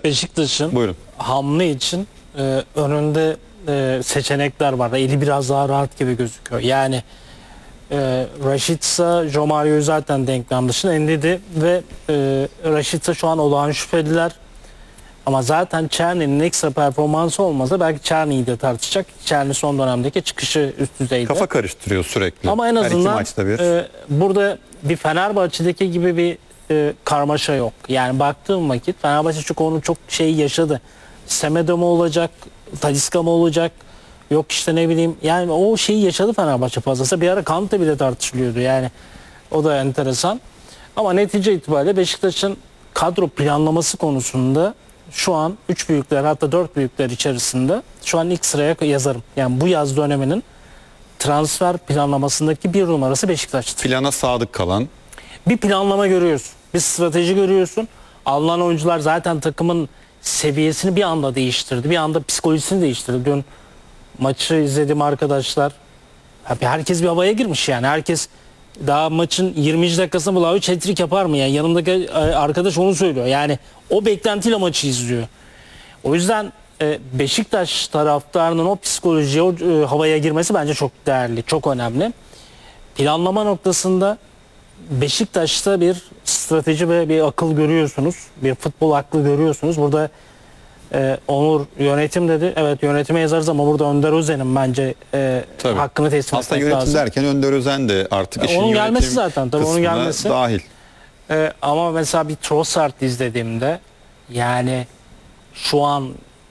Beşiktaş'ın Buyurun. hamle için önünde seçenekler var. Eli biraz daha rahat gibi gözüküyor. Yani Rashica, Jomario'yu zaten denklem dışında Ndidi ve Rashica şu an olağan şüpheliler. Ama zaten Çerni'nin ekstra performansı olmasa belki Çerni'yi de tartışacak. Çerni son dönemdeki çıkışı üst düzeyde. Kafa karıştırıyor sürekli. Ama en Her iki azından maçta bir. burada bir Fenerbahçe'deki gibi bir karmaşa yok. Yani baktığım vakit Fenerbahçe çünkü onun çok şeyi yaşadı. Semedo mu olacak, Talisca mı olacak, yok işte ne bileyim. Yani o şeyi yaşadı Fenerbahçe fazlası. Bir ara Kante bile tartışılıyordu yani. O da enteresan. Ama netice itibariyle Beşiktaş'ın kadro planlaması konusunda şu an 3 büyükler hatta 4 büyükler içerisinde şu an ilk sıraya yazarım. Yani bu yaz döneminin transfer planlamasındaki bir numarası Beşiktaş'tır. Plana sadık kalan. Bir planlama görüyorsun. Bir strateji görüyorsun. Alınan oyuncular zaten takımın seviyesini bir anda değiştirdi. Bir anda psikolojisini değiştirdi. Dün maçı izledim arkadaşlar. Herkes bir havaya girmiş yani. Herkes daha maçın 20. dakikasında Vlahovic hat-trick yapar mı? Yani yanındaki arkadaş onu söylüyor. Yani o beklentiyle maçı izliyor. O yüzden Beşiktaş taraftarının o psikolojiye, o havaya girmesi bence çok değerli, çok önemli. Planlama noktasında Beşiktaş'ta bir strateji ve bir akıl görüyorsunuz. Bir futbol aklı görüyorsunuz. Burada Onur yönetim dedi. Evet yönetime yazarız ama burada Önder Özen'in bence hakkını teslim aslında etmek yönetim lazım. derken Önder Özen de artık işin onun yönetim gelmesi zaten tabii onun gelmesi dahil. Ama mesela bir Trossard izlediğimde yani şu an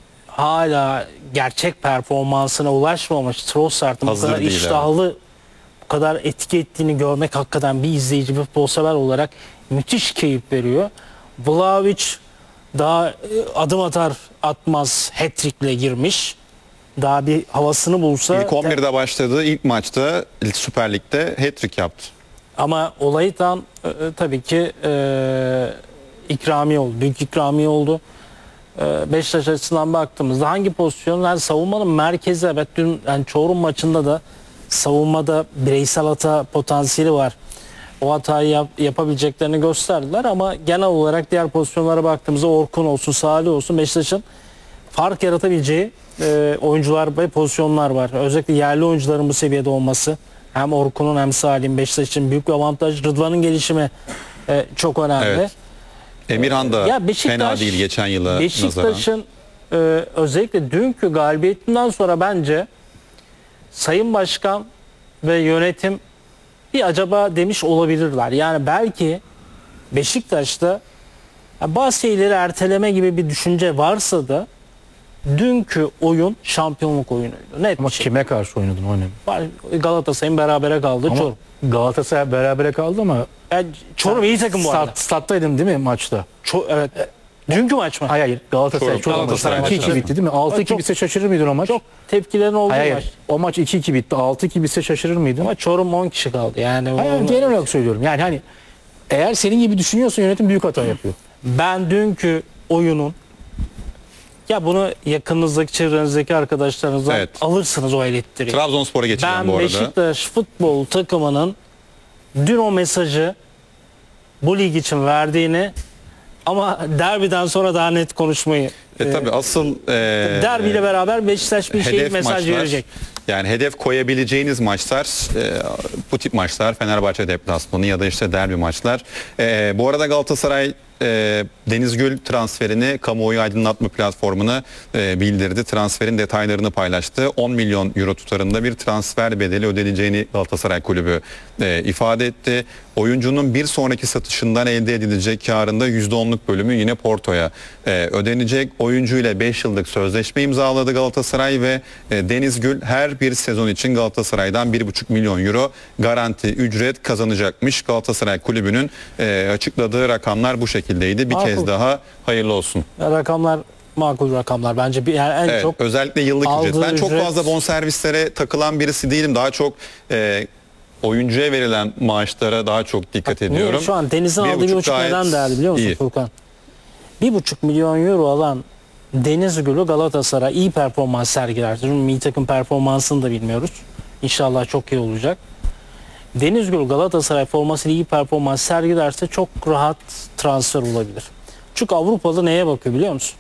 hala gerçek performansına ulaşmamış Trossard'ın bu kadar iştahlı, bu kadar etki ettiğini görmek hakikaten bir izleyici, bir futbol sever olarak müthiş keyif veriyor. Vlahovic daha adım atar atmaz hat-trick'le girmiş. Daha bir havasını bulsa. İlk 11'de başladığı ilk maçta Süper Lig'de hat-trick yaptı. Ama olayı tam tabii ki ikramiye oldu. Büyük ikramiye oldu. Beşiktaş açısından baktığımızda hangi pozisyon? Yani savunmanın merkezi, evet dün yani Çorum maçında da savunmada bireysel hata potansiyeli var. O hatayı yapabileceklerini gösterdiler ama genel olarak diğer pozisyonlara baktığımızda Orkun olsun, Salih olsun Beşiktaş'ın fark yaratabileceği oyuncular ve pozisyonlar var. Özellikle yerli oyuncuların bu seviyede olması hem Orkun'un hem Salih'in Beşiktaş için büyük bir avantaj. Rıdvan'ın gelişimi çok önemli. Evet. Emirhan da fena değil geçen yıla nazaran. Beşiktaş'ın özellikle dünkü galibiyetinden sonra bence Sayın Başkan ve yönetim bir acaba demiş olabilirler. Yani belki Beşiktaş'ta bazı şeyleri erteleme gibi bir düşünce varsa da dünkü oyun şampiyonluk oyunuydu. Net Ama şey. kime karşı oynadın o önemli. Galatasaray'ın berabere kaldı. Ama Çorum. Galatasaray berabere kaldı ama Çorum iyi takım bu arada. Stat'taydın değil mi maçta? Evet. Dünkü maç mı? Hayır Galatasaray Çorum, Galatasaray 2-2 maçı. bitti değil mi? 6-2 Çok- bitse şaşırır mıydın o maç? Çok tepkilerin olduğu Hayır, maç. o maç 2-2 bitti. 6-2 bitse şaşırır mıydın? Ama Çorum 10 kişi kaldı. Yani Hayır, onu- genel olarak söylüyorum. Yani hani eğer senin gibi düşünüyorsa yönetim büyük hata yapıyor. ben dünkü oyunun ya bunu yakınınızdaki çevrenizdeki arkadaşlarınızdan Evet. alırsınız o elektriği. Trabzonspor'a geçeceğim Ben bu arada. Beşiktaş futbol takımının dün o mesajı bu lig için verdiğini ama derbiden sonra daha net konuşmayı Tabii asıl derbiyle beraber Beşiktaş bir şey mesaj maçlar, verecek. yani hedef koyabileceğiniz maçlar bu tip maçlar Fenerbahçe deplasmanı ya da işte derbi maçlar. Bu arada Galatasaray Deniz Gül transferini kamuoyu aydınlatma platformuna bildirdi. Transferin detaylarını paylaştı. 10 milyon euro tutarında bir transfer bedeli ödeneceğini Galatasaray Kulübü ifade etti. Oyuncunun bir sonraki satışından elde edilecek karında %10'luk bölümü yine Porto'ya ödenecek. Oyuncu ile 5 yıllık sözleşme imzaladı Galatasaray ve Deniz Gül her bir sezon için Galatasaray'dan 1,5 milyon euro garanti ücret kazanacakmış. Galatasaray Kulübü'nün açıkladığı rakamlar bu şekildeydi. Bir Makul. kez daha hayırlı olsun. Rakamlar makul rakamlar bence yani en çok özellikle yıllık ücret. aldığı Ben çok ücret- fazla bonservislere takılan birisi değilim. Daha çok oyuncuya verilen maaşlara daha çok dikkat ediyorum. Niye? Şu an Deniz'in aldığı 1,5 gayet neden değerli biliyor musun iyi. Furkan? 1,5 milyon euro alan Deniz Gül'ü Galatasaray iyi performans sergiler. Çünkü milli takım performansını da bilmiyoruz. İnşallah çok iyi olacak. Deniz Gül Galatasaray formasıyla iyi performans sergilerse çok rahat transfer olabilir. Çünkü Avrupalı neye bakıyor biliyor musun?